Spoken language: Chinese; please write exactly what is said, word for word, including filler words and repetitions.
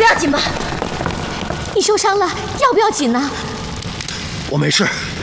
要紧吧？你受伤了，要不要紧呢？ 我没事。